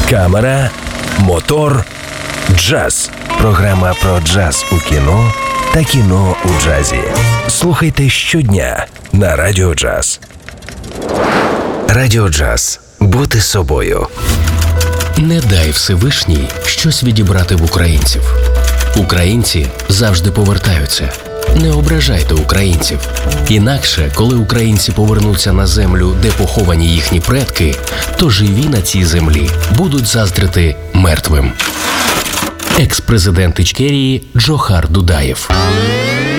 Камера, мотор, джаз. Програма про джаз у кіно та кіно у джазі. Слухайте щодня на Радіо Джаз. Радіо Джаз. Бути собою. Не дай Всевишній щось відібрати в українців. Українці завжди повертаються. Не ображайте українців. Інакше, коли українці повернуться на землю, де поховані їхні предки, то живі на цій землі будуть заздрити мертвим. Екс-президент Ічкерії Джохар Дудаєв.